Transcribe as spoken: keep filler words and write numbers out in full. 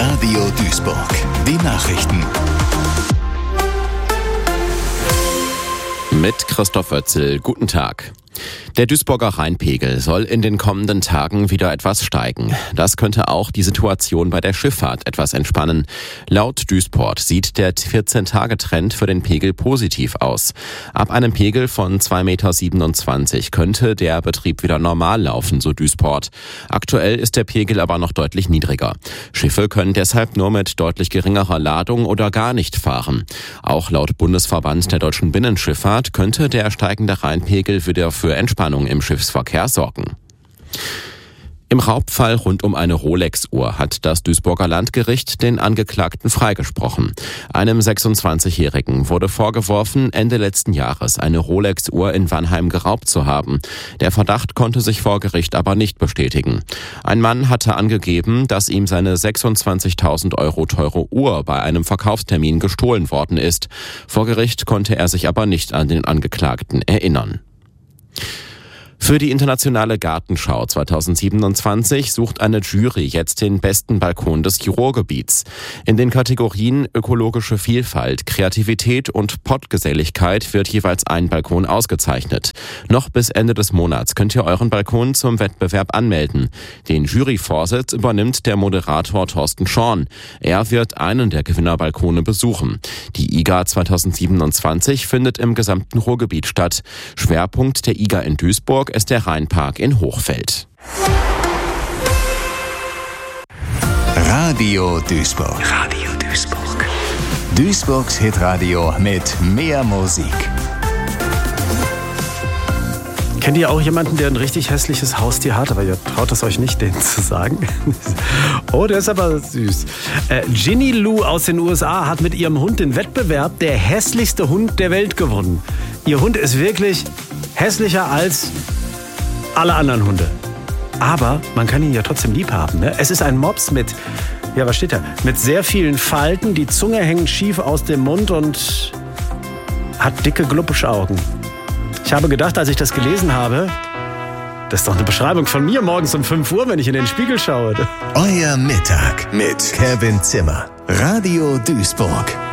Radio Duisburg. Die Nachrichten. Mit Christoph Oetzel. Guten Tag. Der Duisburger Rheinpegel soll in den kommenden Tagen wieder etwas steigen. Das könnte auch die Situation bei der Schifffahrt etwas entspannen. Laut Duisport sieht der vierzehn-Tage-Trend für den Pegel positiv aus. Ab einem Pegel von zwei Komma siebenundzwanzig Meter könnte der Betrieb wieder normal laufen, so Duisport. Aktuell ist der Pegel aber noch deutlich niedriger. Schiffe können deshalb nur mit deutlich geringerer Ladung oder gar nicht fahren. Auch laut Bundesverband der deutschen Binnenschifffahrt könnte der steigende Rheinpegel wieder für Entspannung im Schiffsverkehr sorgen. Im Raubfall rund um eine Rolex-Uhr hat das Duisburger Landgericht den Angeklagten freigesprochen. Einem sechsundzwanzigjährigen wurde vorgeworfen, Ende letzten Jahres eine Rolex-Uhr in Wannheim geraubt zu haben. Der Verdacht konnte sich vor Gericht aber nicht bestätigen. Ein Mann hatte angegeben, dass ihm seine sechsundzwanzigtausend Euro teure Uhr bei einem Verkaufstermin gestohlen worden ist. Vor Gericht konnte er sich aber nicht an den Angeklagten erinnern. Für die internationale Gartenschau zweitausendsiebenundzwanzig sucht eine Jury jetzt den besten Balkon des Ruhrgebiets. In den Kategorien ökologische Vielfalt, Kreativität und Pottgeselligkeit wird jeweils ein Balkon ausgezeichnet. Noch bis Ende des Monats könnt ihr euren Balkon zum Wettbewerb anmelden. Den Juryvorsitz übernimmt der Moderator Thorsten Schorn. Er wird einen der Gewinnerbalkone besuchen. Die I G A zweitausendsiebenundzwanzig findet im gesamten Ruhrgebiet statt. Schwerpunkt der I G A in Duisburg ist der Rheinpark in Hochfeld. Radio Duisburg. Radio Duisburg. Duisburgs Hitradio mit mehr Musik. Kennt ihr auch jemanden, der ein richtig hässliches Haustier hat, aber ihr traut es euch nicht, denen zu sagen? Oh, der ist aber süß. Äh, Ginny Lou aus den U S A hat mit ihrem Hund den Wettbewerb der hässlichste Hund der Welt gewonnen. Ihr Hund ist wirklich hässlicher als alle anderen Hunde. Aber man kann ihn ja trotzdem lieb haben. Ne? Es ist ein Mops mit, ja, was steht da? Mit sehr vielen Falten. Die Zunge hängt schief aus dem Mund und hat dicke Glubbischaugen. Ich habe gedacht, als ich das gelesen habe, das ist doch eine Beschreibung von mir morgens um fünf Uhr, wenn ich in den Spiegel schaue. Euer Mittag mit Kevin Zimmer. Radio Duisburg.